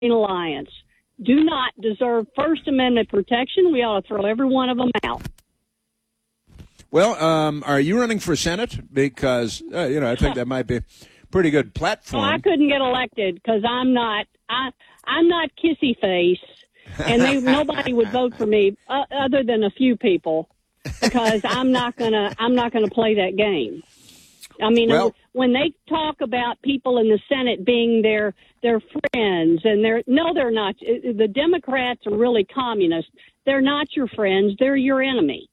Alliance do not deserve First Amendment protection. We ought to throw every one of them out. Well, are you running for Senate? Because, I think that might be a pretty good platform. Well, I couldn't get elected because I'm not kissy face, and nobody would vote for me other than a few people because I'm not gonna play that game. I mean, when they talk about people in the Senate being their friends, and they're not. The Democrats are really communist. They're not your friends. They're your enemy.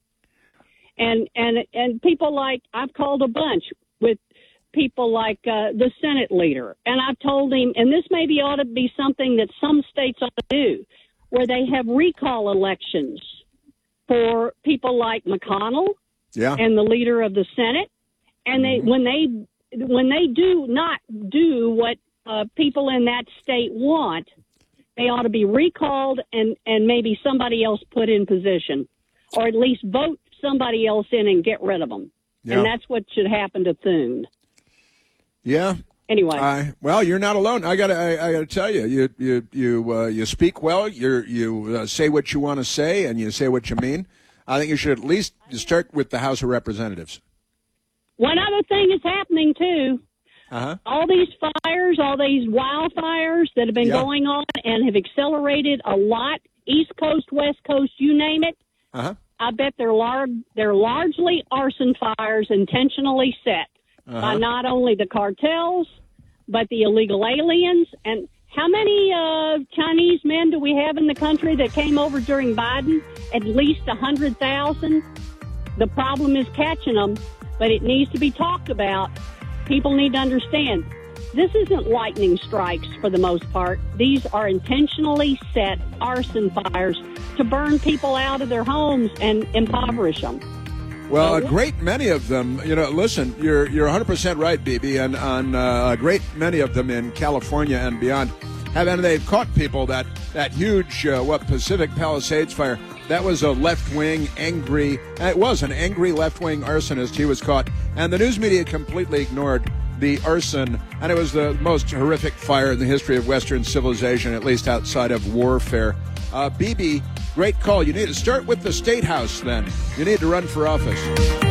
And people like, I've called a bunch with people like the Senate leader, and I've told him, and this maybe ought to be something that some states ought to do, where they have recall elections for people like McConnell and the leader of the Senate, and when they do not do what people in that state want, they ought to be recalled and maybe somebody else put in position, or at least vote somebody else in and get rid of them. Yeah. And that's what should happen to Thune. Yeah. Anyway. Well, you're not alone. I gotta tell you, you speak well. You say what you want to say, and you say what you mean. I think you should at least start with the House of Representatives. One other thing is happening too. All these fires, all these wildfires that have been going on and have accelerated a lot. East Coast, West Coast, you name it. I bet they're largely arson fires intentionally set by not only the cartels, but the illegal aliens. And how many Chinese men do we have in the country that came over during Biden? At least 100,000. The problem is catching them, but it needs to be talked about. People need to understand this isn't lightning strikes for the most part. These are intentionally set arson fires to burn people out of their homes and impoverish them. Well, a great many of them, listen, you're 100% right, Bibi, and on a great many of them in California and beyond, they've caught people that huge, Pacific Palisades fire, that was a left-wing, angry left-wing arsonist. He was caught, and the news media completely ignored the arson, and it was the most horrific fire in the history of Western civilization, at least outside of warfare. Bibi, great call. You need to start with the State House then. You need to run for office.